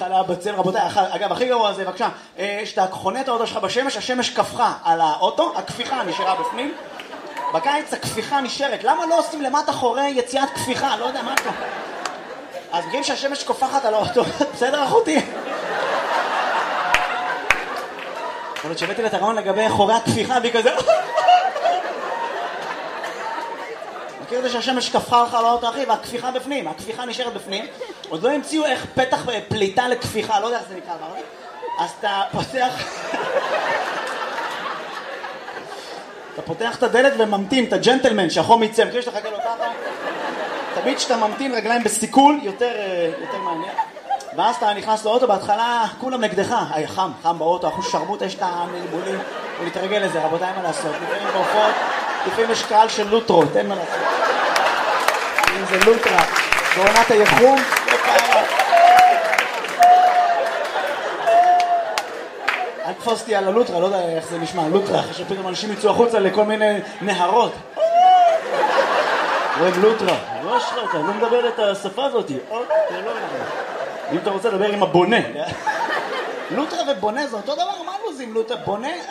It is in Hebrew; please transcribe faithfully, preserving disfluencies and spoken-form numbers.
עליה בצל, רבותיי, אגב, הכי גרוע זה, בבקשה, שאתה חונה את האוטו שלך בשמש, השמש כפכה על האוטו, הכפיכה נשארה בפנים, בקיץ הכפיכה נשארת, למה לא עושים למטה חורי יציאת כפיכה? לא יודע, מה אתה? אז בגלל שהשמש כופחת על האוטו, בסדר אחותי? יכול להיות שהבאתי לה את הרעיון לגבי חורי הכפיכה, והיא כזה... מכיר את זה שהשמש כפכה לך על האוטו, אחי, והכפיכה בפנים, הכפיכה נשארת בפנים, עוד לא המציאו איך פתח פליטה לכפיכה, לא יודע איך זה נקרא, אז אתה פותח... אתה פותח את הדלת וממתין, את הג'נטלמן, שהחום יצא, מכיר שאתה חכה לו ככה? תמיד שאתה ממתין רגליים בסיכול, יותר, יותר מעניין. ואז אתה נכנס לאוטו, בהתחלה כולם נגדך. היי, חם, חם באוטו, אחוז שרמוט, יש את המלבולים, ולהתרגל לזה, רבותיי, מה לעשות? לפעמים בהופעות, לפעמים יש קהל של לוטרות, אין מה לעשות. אם זה לוטרה, בעונת היחום, לא פעם. אל תפוס אותי על הלוטרה, לא יודע איך זה נשמע, לוטרה, אחרי שפתאום אנשים יצאו החוצה לכל מיני נהרות. רואים לוטרה, לא אשרה אותה, לא מדבר את השפה הזאת. אם אתה רוצה לדבר עם הבונה. לוטרה ובונה זה אותו דבר, מה לוזים לוטרה? בונה?